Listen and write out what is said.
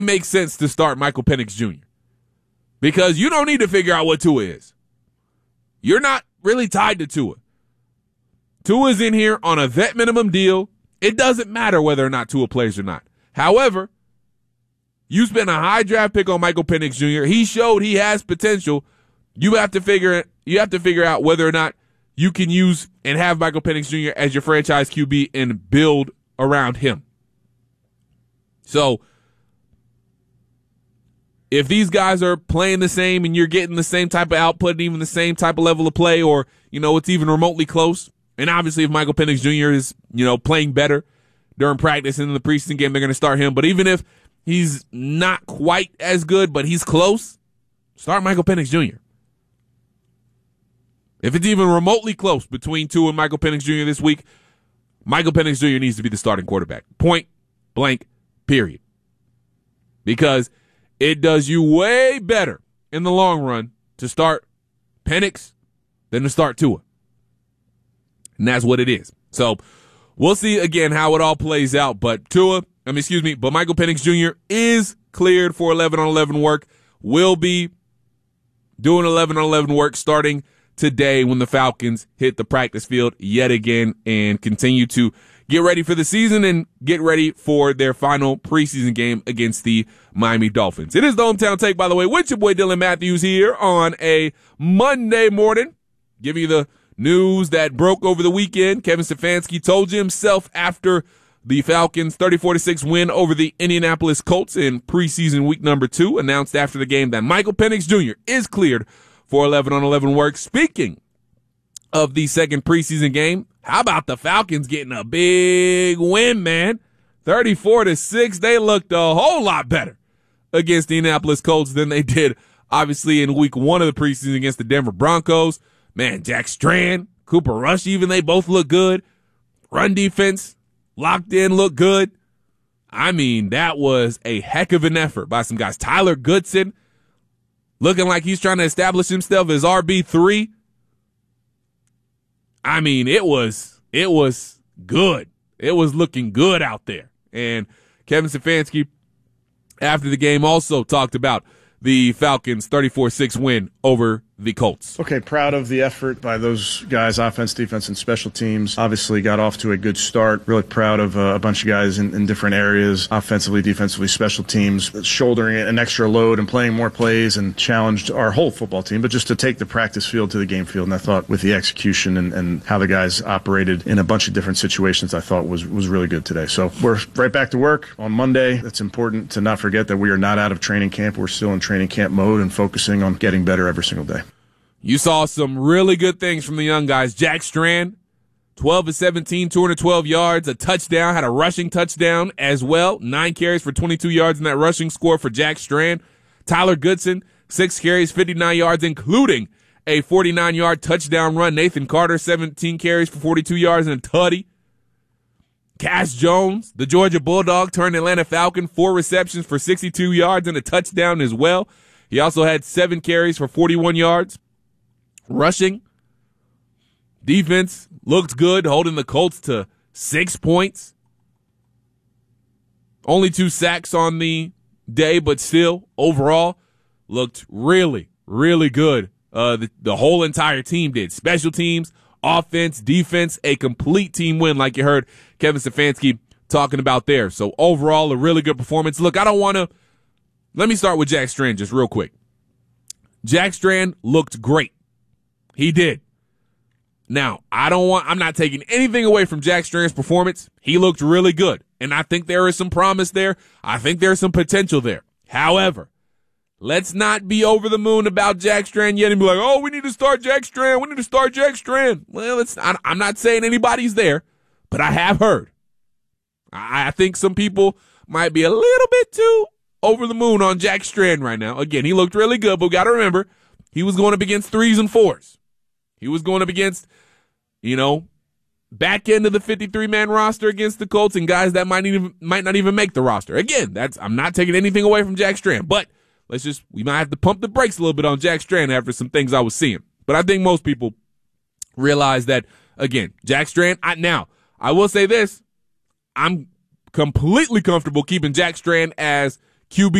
makes sense to start Michael Penix Jr. because you don't need to figure out what Tua is. You're not really tied to Tua. Tua's in here on a vet minimum deal. It doesn't matter whether or not Tua plays or not. However, you spent a high draft pick on Michael Penix Jr. He showed he has potential. You have to figure out whether or not you can use and have Michael Penix Jr. as your franchise QB and build around him. So, if these guys are playing the same and you're getting the same type of output and even the same type of level of play, or, it's even remotely close, and obviously if Michael Penix Jr. is, playing better during practice and in the preseason game, they're going to start him. But even if he's not quite as good, but he's close, start Michael Penix Jr. If it's even remotely close between Tua and Michael Penix Jr. this week, Michael Penix Jr. needs to be the starting quarterback. Point blank, period. Because it does you way better in the long run to start Penix than to start Tua. And that's what it is. So we'll see again how it all plays out. But Michael Penix Jr. is cleared for 11-on-11 work. Will be doing 11-on-11 work starting today when the Falcons hit the practice field yet again and continue to get ready for the season and get ready for their final preseason game against the Miami Dolphins. It is the Hometown Take, by the way, with your boy Dylan Matthews here on a Monday morning. Give you the news that broke over the weekend. Kevin Stefanski told you himself after the Falcons' 34-6 win over the Indianapolis Colts in preseason week number 2, announced after the game that Michael Penix Jr. is cleared for 11-on-11 work. Speaking of the second preseason game, how about the Falcons getting a big win, man? 34-6. They looked a whole lot better against the Indianapolis Colts than they did, obviously, in week 1 of the preseason against the Denver Broncos. Man, Jack Strand, Cooper Rush, even they both look good. Run defense, locked in, look good. I mean, that was a heck of an effort by some guys. Tyler Goodson, looking like he's trying to establish himself as RB3. I mean, it was good. It was looking good out there. And Kevin Stefanski, after the game, also talked about the Falcons' 34-6 win over the Colts. Okay, proud of the effort by those guys, offense, defense, and special teams. Obviously got off to a good start. Really proud of a bunch of guys in different areas, offensively, defensively, special teams, shouldering an extra load and playing more plays and challenged our whole football team, but just to take the practice field to the game field. And I thought with the execution and how the guys operated in a bunch of different situations, I thought was really good today. So we're right back to work on Monday. It's important to not forget that we are not out of training camp. We're still in training camp mode and focusing on getting better every single day. You saw some really good things from the young guys. Jack Strand, 12-17, 212 yards, a touchdown, had a rushing touchdown as well. 9 carries for 22 yards in that rushing score for Jack Strand. Tyler Goodson, 6 carries, 59 yards, including a 49-yard touchdown run. Nathan Carter, 17 carries for 42 yards and a tutty. Cass Jones, the Georgia Bulldog turned Atlanta Falcon, 4 receptions for 62 yards and a touchdown as well. He also had 7 carries for 41 yards. Rushing. Defense looked good, holding the Colts to 6 points. Only 2 sacks on the day, but still, overall, looked really, really good. The whole entire team did. Special teams, offense, defense, a complete team win like you heard Kevin Stefanski talking about there. So overall, a really good performance. Look, let me start with Jack Strand just real quick. Jack Strand looked great. He did. Now, I'm not taking anything away from Jack Strand's performance. He looked really good. And I think there is some promise there. I think there's some potential there. However, let's not be over the moon about Jack Strand yet and be like, oh, we need to start Jack Strand. We need to start Jack Strand. Well, I'm not saying anybody's there, but I have heard. I think some people might be a little bit too over the moon on Jack Strand right now. Again, he looked really good, but we got to remember, he was going up against 3s and 4s. He was going up against, back end of the 53-man roster against the Colts and guys that might not even make the roster. Again, I'm not taking anything away from Jack Strand, but we might have to pump the brakes a little bit on Jack Strand after some things I was seeing. But I think most people realize that, again, Jack Strand, I will say this, I'm completely comfortable keeping Jack Strand as QB